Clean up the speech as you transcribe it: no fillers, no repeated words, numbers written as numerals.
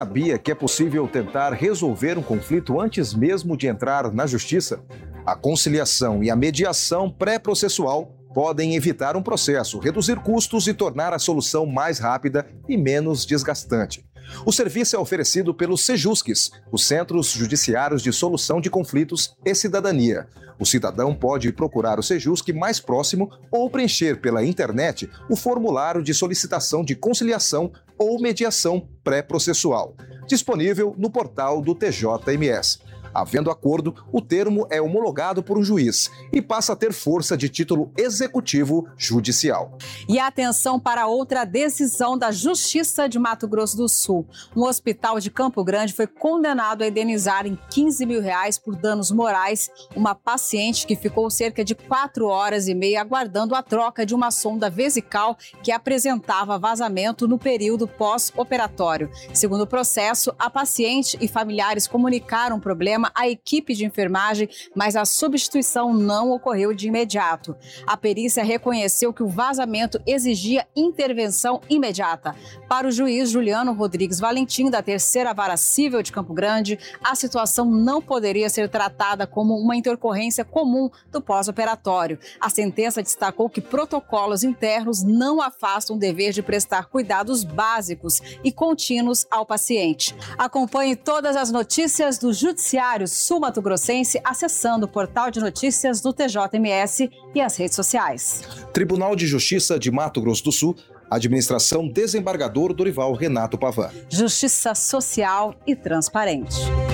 Sabia que é possível tentar resolver um conflito antes mesmo de entrar na justiça? A conciliação e a mediação pré-processual podem evitar um processo, reduzir custos e tornar a solução mais rápida e menos desgastante. O serviço é oferecido pelos Sejusques, os Centros Judiciários de Solução de Conflitos e Cidadania. O cidadão pode procurar o Sejusque mais próximo ou preencher pela internet o formulário de solicitação de conciliação ou mediação pré-processual, disponível no portal do TJMS. Havendo acordo, o termo é homologado por um juiz e passa a ter força de título executivo judicial. E atenção para outra decisão da Justiça de Mato Grosso do Sul. Um hospital de Campo Grande foi condenado a indenizar em R$15 mil por danos morais uma paciente que ficou cerca de 4 horas e meia aguardando a troca de uma sonda vesical que apresentava vazamento no período pós-operatório. Segundo o processo, a paciente e familiares comunicaram o problema à equipe de enfermagem, mas a substituição não ocorreu de imediato. A perícia reconheceu que o vazamento exigia intervenção imediata. Para o juiz Juliano Rodrigues Valentim, da 3ª Vara Civil de Campo Grande, a situação não poderia ser tratada como uma intercorrência comum do pós-operatório. A sentença destacou que protocolos internos não afastam o dever de prestar cuidados básicos e contínuos ao paciente. Acompanhe todas as notícias do Judiciário Sul-Mato-Grossense acessando o portal de notícias do TJMS e as redes sociais. Tribunal de Justiça de Mato Grosso do Sul, Administração Desembargador Dorival Renato Pavan. Justiça social e transparente.